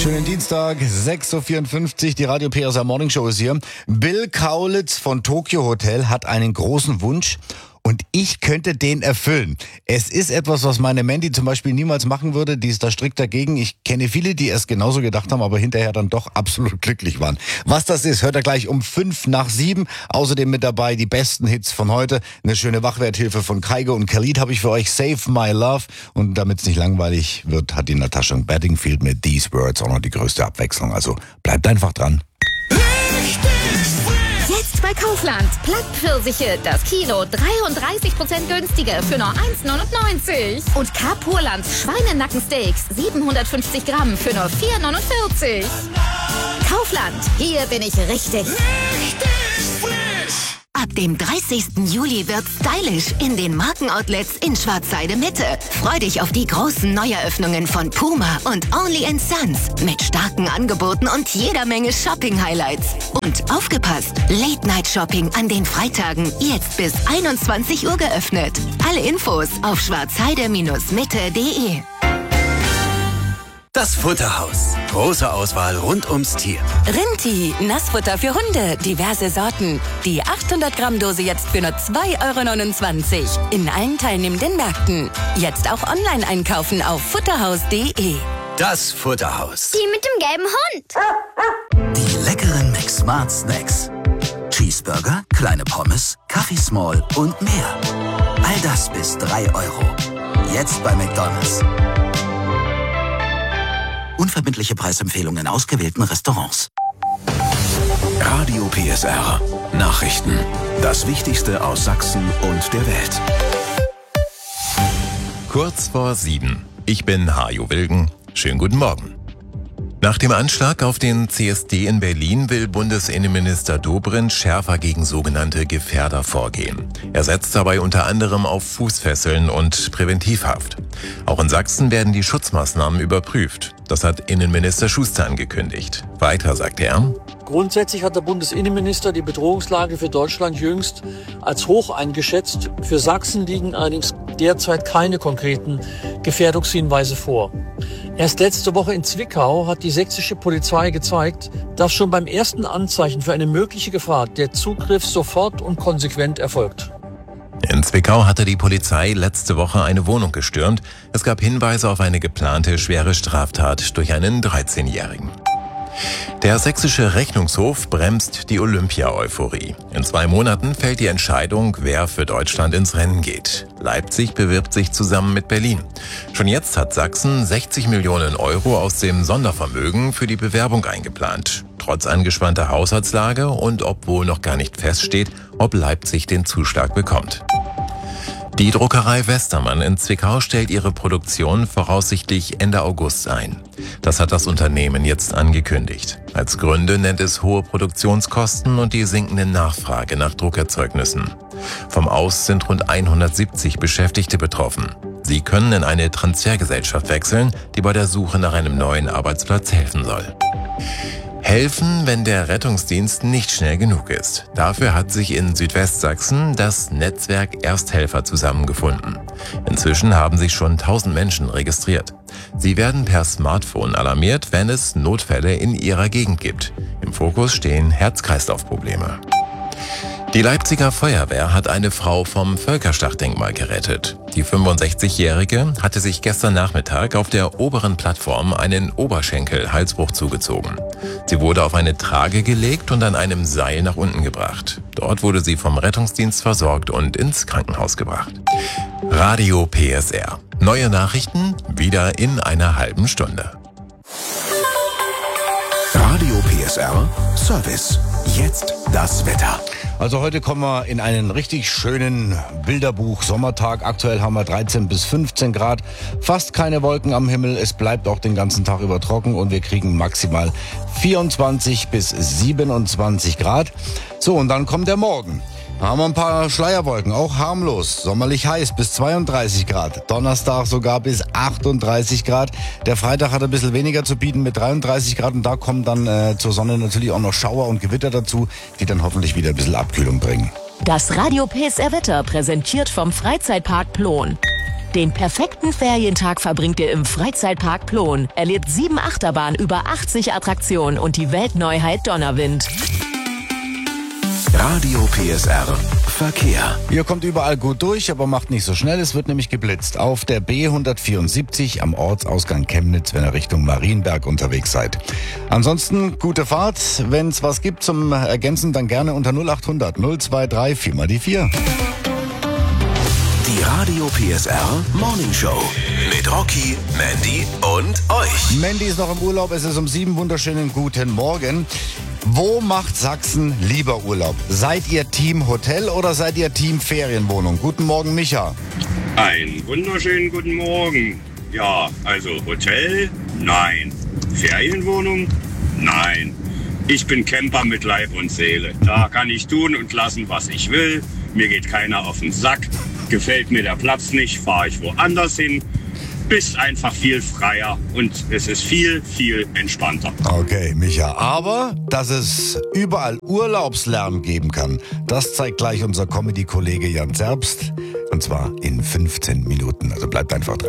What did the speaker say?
Schönen Dienstag, 6.54 Uhr, die Radio PSR Morning Show ist hier. Bill Kaulitz von Tokyo Hotel hat einen großen Wunsch und ich könnte den erfüllen. Es ist etwas, was meine Mandy zum Beispiel niemals machen würde, die ist da strikt dagegen. Ich kenne viele, die es genauso gedacht haben, aber hinterher dann doch absolut glücklich waren. Was das ist, hört ihr gleich um 6:55. Außerdem mit dabei die besten Hits von heute. Eine schöne Wachwerthilfe von Kygo und Khalid habe ich für euch, Save My Love. Und damit es nicht langweilig wird, hat die Natascha Bedingfield mit These Words auch noch die größte Abwechslung. Also bleibt einfach dran. Jetzt bei Kaufland. Plattpfirsiche, das Kilo 33% günstiger für nur 1,99. Und K-Purland Schweinenackensteaks 750 Gramm für nur 4,49. Kaufland, hier bin ich richtig. Ab dem 30. Juli wird stylisch in den Markenoutlets in Schwarzheide Mitte. Freu dich auf die großen Neueröffnungen von Puma und Only & Sons mit starken Angeboten und jeder Menge Shopping-Highlights. Und aufgepasst, Late-Night-Shopping an den Freitagen jetzt bis 21 Uhr geöffnet. Alle Infos auf schwarzheide-mitte.de. Das Futterhaus. Große Auswahl rund ums Tier. Rinti, Nassfutter für Hunde, diverse Sorten. Die 800 Gramm Dose jetzt für nur 2,29 € in allen teilnehmenden Märkten. Jetzt auch online einkaufen auf futterhaus.de. Das Futterhaus. Die mit dem gelben Hund. Die leckeren McSmart Snacks. Cheeseburger, kleine Pommes, Kaffee Small und mehr. All das bis 3 €. Jetzt bei McDonald's. Unverbindliche Preisempfehlungen in ausgewählten Restaurants. Radio PSR. Nachrichten. Das Wichtigste aus Sachsen und der Welt. Kurz vor 7. Ich bin Hajo Wilgen. Schönen guten Morgen. Nach dem Anschlag auf den CSD in Berlin will Bundesinnenminister Dobrindt schärfer gegen sogenannte Gefährder vorgehen. Er setzt dabei unter anderem auf Fußfesseln und Präventivhaft. Auch in Sachsen werden die Schutzmaßnahmen überprüft. Das hat Innenminister Schuster angekündigt. Weiter sagt er: Grundsätzlich hat der Bundesinnenminister die Bedrohungslage für Deutschland jüngst als hoch eingeschätzt. Für Sachsen liegen allerdings derzeit keine konkreten Gefährdungshinweise vor. Erst letzte Woche in Zwickau hat die sächsische Polizei gezeigt, dass schon beim ersten Anzeichen für eine mögliche Gefahr der Zugriff sofort und konsequent erfolgt. In Zwickau hatte die Polizei letzte Woche eine Wohnung gestürmt. Es gab Hinweise auf eine geplante schwere Straftat durch einen 13-Jährigen. Der sächsische Rechnungshof bremst die Olympia-Euphorie. In 2 Monaten fällt die Entscheidung, wer für Deutschland ins Rennen geht. Leipzig bewirbt sich zusammen mit Berlin. Schon jetzt hat Sachsen 60 Millionen € aus dem Sondervermögen für die Bewerbung eingeplant. Trotz angespannter Haushaltslage und obwohl noch gar nicht feststeht, ob Leipzig den Zuschlag bekommt. Die Druckerei Westermann in Zwickau stellt ihre Produktion voraussichtlich Ende August ein. Das hat das Unternehmen jetzt angekündigt. Als Gründe nennt es hohe Produktionskosten und die sinkende Nachfrage nach Druckerzeugnissen. Vom Aus sind rund 170 Beschäftigte betroffen. Sie können in eine Transfergesellschaft wechseln, die bei der Suche nach einem neuen Arbeitsplatz helfen soll. Helfen, wenn der Rettungsdienst nicht schnell genug ist. Dafür hat sich in Südwestsachsen das Netzwerk Ersthelfer zusammengefunden. Inzwischen haben sich schon 1000 Menschen registriert. Sie werden per Smartphone alarmiert, wenn es Notfälle in ihrer Gegend gibt. Im Fokus stehen Herz-Kreislauf-Probleme. Die Leipziger Feuerwehr hat eine Frau vom Völkerschlachtdenkmal gerettet. Die 65-Jährige hatte sich gestern Nachmittag auf der oberen Plattform einen Oberschenkel-Halsbruch zugezogen. Sie wurde auf eine Trage gelegt und an einem Seil nach unten gebracht. Dort wurde sie vom Rettungsdienst versorgt und ins Krankenhaus gebracht. Radio PSR. Neue Nachrichten wieder in einer halben Stunde. Radio PSR Service. Jetzt das Wetter. Also heute kommen wir in einen richtig schönen Bilderbuch-Sommertag. Aktuell haben wir 13 bis 15 Grad. Fast keine Wolken am Himmel. Es bleibt auch den ganzen Tag über trocken und wir kriegen maximal 24 bis 27 Grad. So, und dann kommt der Morgen. Da haben wir ein paar Schleierwolken, auch harmlos, sommerlich heiß bis 32 Grad. Donnerstag sogar bis 38 Grad. Der Freitag hat ein bisschen weniger zu bieten mit 33 Grad und da kommen dann zur Sonne natürlich auch noch Schauer und Gewitter dazu, die dann hoffentlich wieder ein bisschen Abkühlung bringen. Das Radio PSR Wetter präsentiert vom Freizeitpark Plon. Den perfekten Ferientag verbringt ihr im Freizeitpark Plon. Erlebt 7 Achterbahnen, über 80 Attraktionen und die Weltneuheit Donnerwind. Radio PSR Verkehr. Ihr kommt überall gut durch, aber macht nicht so schnell. Es wird nämlich geblitzt. Auf der B174 am Ortsausgang Chemnitz, wenn ihr Richtung Marienberg unterwegs seid. Ansonsten gute Fahrt. Wenn es was gibt zum Ergänzen, dann gerne unter 0800 023 4 mal die 4. Die Radio PSR Morning Show mit Rocky, Mandy und euch. Mandy ist noch im Urlaub. Es ist um 7. Wunderschönen guten Morgen. Wo macht Sachsen lieber Urlaub? Seid ihr Team Hotel oder seid ihr Team Ferienwohnung? Guten Morgen, Micha. Einen wunderschönen guten Morgen. Ja, also Hotel? Nein. Ferienwohnung? Nein. Ich bin Camper mit Leib und Seele. Da kann ich tun und lassen, was ich will. Mir geht keiner auf den Sack. Gefällt mir der Platz nicht, fahre ich woanders hin. Bist einfach viel freier und es ist viel, viel entspannter. Okay, Micha. Aber, dass es überall Urlaubslärm geben kann, das zeigt gleich unser Comedy-Kollege Jan Zerbst. Und zwar in 15 Minuten. Also bleibt einfach dran.